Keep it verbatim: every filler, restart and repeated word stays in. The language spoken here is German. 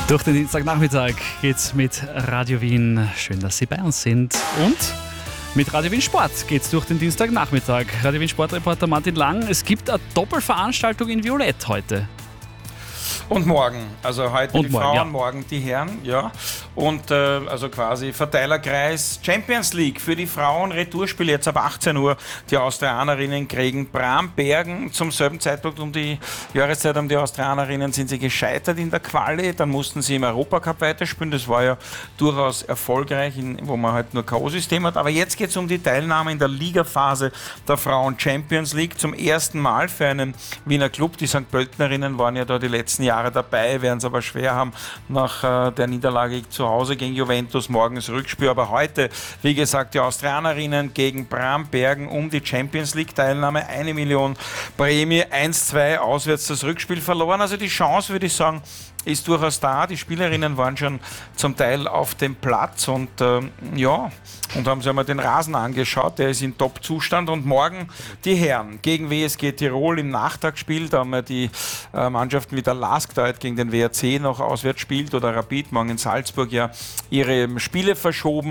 Durch den Dienstagnachmittag geht's mit Radio Wien. Schön, dass Sie bei uns sind. Und mit Radio Wien Sport geht's durch den Dienstagnachmittag. Radio Wien Sportreporter Martin Lang. Es gibt eine Doppelveranstaltung in Violett heute. Und morgen, also heute Und die morgen, Frauen, ja. morgen die Herren, ja. Und äh, also quasi Verteilerkreis Champions League für die Frauen, Retourspiel jetzt ab achtzehn Uhr. Die Austrianerinnen kriegen Brambergen. Zum selben Zeitpunkt um die Jahreszeit haben die Austrianerinnen sind sie gescheitert in der Quali. Dann mussten sie im Europacup weiterspielen. Das war ja durchaus erfolgreich, in, wo man halt nur K O-System hat. Aber jetzt geht es um die Teilnahme in der Ligaphase der Frauen Champions League. Zum ersten Mal für einen Wiener Club. Die Sankt Pöltenerinnen waren ja da die letzten Jahre dabei, werden es aber schwer haben nach äh, der Niederlage zu Hause gegen Juventus, morgens Rückspiel. Aber heute, wie gesagt, die Austrianerinnen gegen Brambergen um die Champions League Teilnahme. Eine Million Prämie, eins zwei auswärts das Rückspiel verloren. Also die Chance, würde ich sagen, ist durchaus da. Die Spielerinnen waren schon zum Teil auf dem Platz und äh, ja, und haben sich einmal den Rasen angeschaut. Der ist in Top-Zustand. Und morgen die Herren gegen W S G Tirol im Nachtagsspiel. Da haben wir die äh, Mannschaften wie der Lask, da halt gegen den W R C noch auswärts spielt, oder Rapid morgen in Salzburg ja ihre Spiele verschoben.